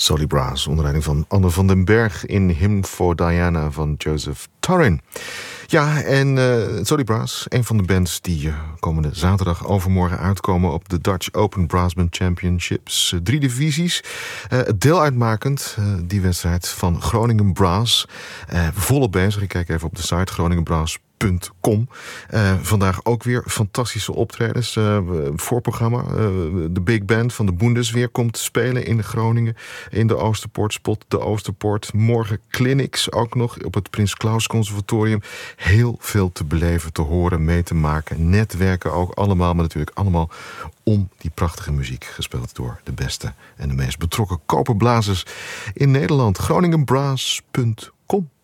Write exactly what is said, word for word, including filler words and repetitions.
Solly Brass, onder leiding van Anne van den Berg in Hymn for Diana van Joseph Torrin. Ja, en uh, Solly Brass, een van de bands die uh, komende zaterdag overmorgen uitkomen op de Dutch Open Brassband Championships. Uh, drie divisies, uh, deel uitmakend, uh, die wedstrijd van Groningen Brass. Uh, volop bezig, ik kijk even op de site groningen brass punt com. Uh, vandaag ook weer fantastische optredens. Uh, voorprogramma. Uh, de Big Band van de Bundeswehr komt spelen in Groningen. In de Oosterpoort, spot de Oosterpoort. Morgen clinics ook nog op het Prins Claus Conservatorium. Heel veel te beleven, te horen, mee te maken. Netwerken ook allemaal, maar natuurlijk allemaal om die prachtige muziek. Gespeeld door de beste en de meest betrokken koperblazers in Nederland. groningen brass punt com